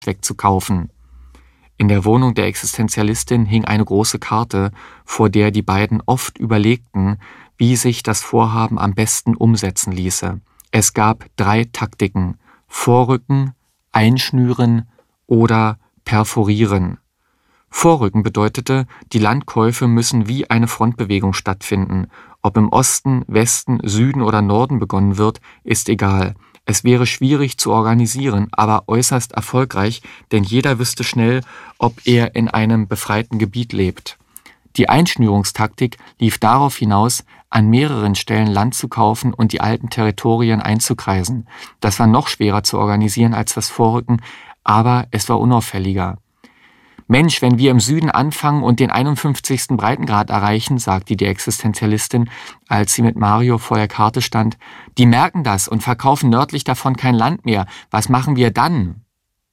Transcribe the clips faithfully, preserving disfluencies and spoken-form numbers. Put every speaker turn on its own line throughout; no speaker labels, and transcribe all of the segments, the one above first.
wegzukaufen. In der Wohnung der Existenzialistin hing eine große Karte, vor der die beiden oft überlegten, wie sich das Vorhaben am besten umsetzen ließe. Es gab drei Taktiken: Vorrücken, Einschnüren oder Perforieren. Vorrücken bedeutete, die Landkäufe müssen wie eine Frontbewegung stattfinden. Ob im Osten, Westen, Süden oder Norden begonnen wird, ist egal. Es wäre schwierig zu organisieren, aber äußerst erfolgreich, denn jeder wüsste schnell, ob er in einem befreiten Gebiet lebt. Die Einschnürungstaktik lief darauf hinaus, an mehreren Stellen Land zu kaufen und die alten Territorien einzukreisen. Das war noch schwerer zu organisieren als das Vorrücken, aber es war unauffälliger. »Mensch, wenn wir im Süden anfangen und den einundfünfzigsten Breitengrad erreichen«, sagte die Existenzialistin, als sie mit Mario vor der Karte stand, »die merken das und verkaufen nördlich davon kein Land mehr. Was machen wir dann?«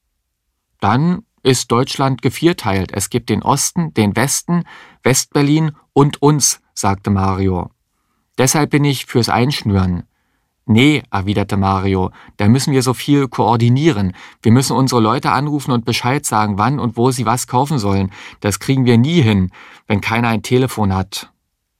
»Dann ist Deutschland gevierteilt. Es gibt den Osten, den Westen, Westberlin und uns«, sagte Mario. »Deshalb bin ich fürs Einschnüren.« »Nee«, erwiderte Mario, »da müssen wir so viel koordinieren. Wir müssen unsere Leute anrufen und Bescheid sagen, wann und wo sie was kaufen sollen. Das kriegen wir nie hin, wenn keiner ein Telefon hat.«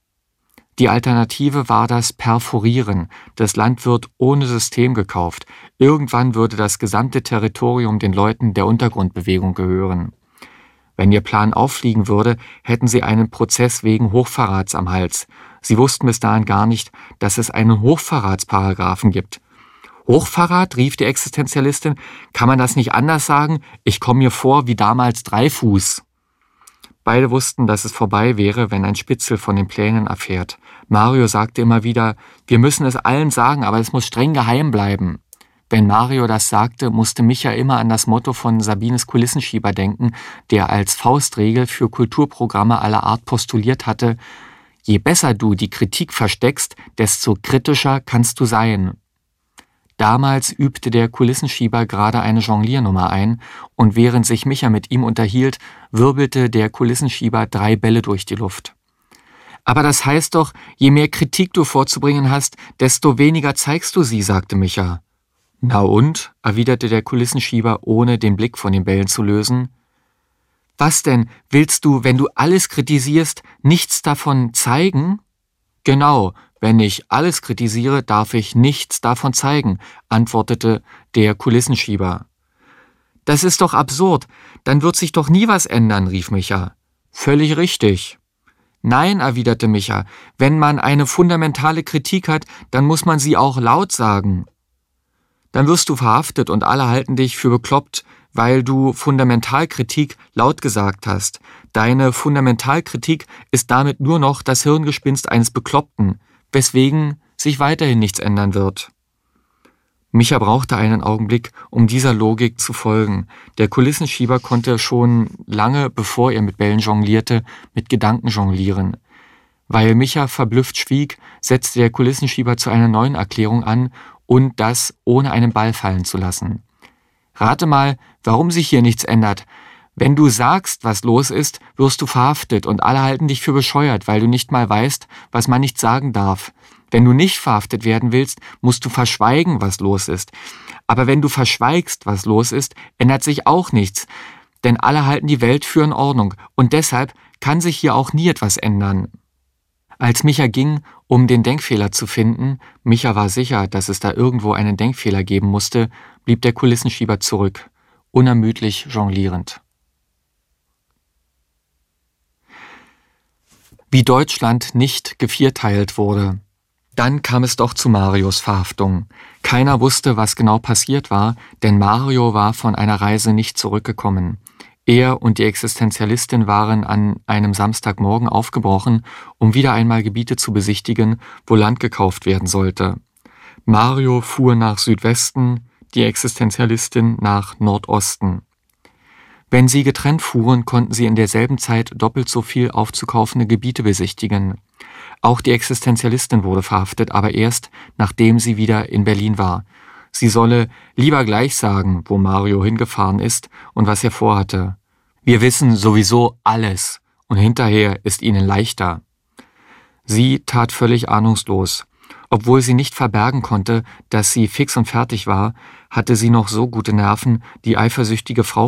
Die Alternative war das Perforieren. Das Land wird ohne System gekauft. Irgendwann würde das gesamte Territorium den Leuten der Untergrundbewegung gehören. Wenn ihr Plan auffliegen würde, hätten sie einen Prozess wegen Hochverrats am Hals. Sie wussten bis dahin gar nicht, dass es einen Hochverratsparagraphen gibt. »Hochverrat«, rief die Existenzialistin, »kann man das nicht anders sagen? Ich komme mir vor wie damals Dreifuß.« Beide wussten, dass es vorbei wäre, wenn ein Spitzel von den Plänen erfährt. Mario sagte immer wieder, wir müssen es allen sagen, aber es muss streng geheim bleiben. Wenn Mario das sagte, musste Micha immer an das Motto von Sabines Kulissenschieber denken, der als Faustregel für Kulturprogramme aller Art postuliert hatte: Je besser du die Kritik versteckst, desto kritischer kannst du sein. Damals übte der Kulissenschieber gerade eine Jongliernummer ein, und während sich Micha mit ihm unterhielt, wirbelte der Kulissenschieber drei Bälle durch die Luft. »Aber das heißt doch, je mehr Kritik du vorzubringen hast, desto weniger zeigst du sie«, sagte Micha. »Na und?«, erwiderte der Kulissenschieber, ohne den Blick von den Bällen zu lösen. »Was denn, willst du, wenn du alles kritisierst, nichts davon zeigen?« »Genau, wenn ich alles kritisiere, darf ich nichts davon zeigen«, antwortete der Kulissenschieber. »Das ist doch absurd, dann wird sich doch nie was ändern«, rief Micha. »Völlig richtig.« »Nein«, erwiderte Micha, »wenn man eine fundamentale Kritik hat, dann muss man sie auch laut sagen. Dann wirst du verhaftet und alle halten dich für bekloppt, weil du Fundamentalkritik laut gesagt hast. Deine Fundamentalkritik ist damit nur noch das Hirngespinst eines Bekloppten, weswegen sich weiterhin nichts ändern wird.« Micha brauchte einen Augenblick, um dieser Logik zu folgen. Der Kulissenschieber konnte schon lange, bevor er mit Bällen jonglierte, mit Gedanken jonglieren. Weil Micha verblüfft schwieg, setzte der Kulissenschieber zu einer neuen Erklärung an, und das ohne einen Ball fallen zu lassen. »Rate mal, warum sich hier nichts ändert. Wenn du sagst, was los ist, wirst du verhaftet und alle halten dich für bescheuert, weil du nicht mal weißt, was man nicht sagen darf. Wenn du nicht verhaftet werden willst, musst du verschweigen, was los ist. Aber wenn du verschweigst, was los ist, ändert sich auch nichts, denn alle halten die Welt für in Ordnung und deshalb kann sich hier auch nie etwas ändern.« Als Micha ging, um den Denkfehler zu finden, Micha war sicher, dass es da irgendwo einen Denkfehler geben musste, blieb der Kulissenschieber zurück, unermüdlich jonglierend. Wie Deutschland nicht gevierteilt wurde. Dann kam es doch zu Marios Verhaftung. Keiner wusste, was genau passiert war, denn Mario war von einer Reise nicht zurückgekommen. Er und die Existenzialistin waren an einem Samstagmorgen aufgebrochen, um wieder einmal Gebiete zu besichtigen, wo Land gekauft werden sollte. Mario fuhr nach Südwesten, die Existenzialistin nach Nordosten. Wenn sie getrennt fuhren, konnten sie in derselben Zeit doppelt so viel aufzukaufende Gebiete besichtigen. Auch die Existenzialistin wurde verhaftet, aber erst, nachdem sie wieder in Berlin war. Sie solle lieber gleich sagen, wo Mario hingefahren ist und was er vorhatte. Wir wissen sowieso alles und hinterher ist ihnen leichter. Sie tat völlig ahnungslos. Obwohl sie nicht verbergen konnte, dass sie fix und fertig war, hatte sie noch so gute Nerven, die eifersüchtige Frau